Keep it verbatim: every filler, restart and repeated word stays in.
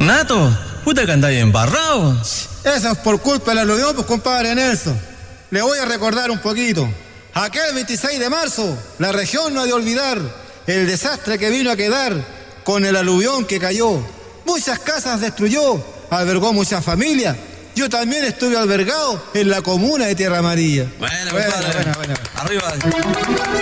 Nato, puta que andáis embarrado. Eso es por culpa del aluvión, pues, compadre Nelson. Le voy a recordar un poquito. Aquel veintiséis de marzo, la región no ha de olvidar el desastre que vino a quedar con el aluvión que cayó. Muchas casas destruyó, albergó muchas familias. Yo también estuve albergado en la comuna de Tierra Amarilla. Bueno, Buena, compadre. buena, buena. Arriba.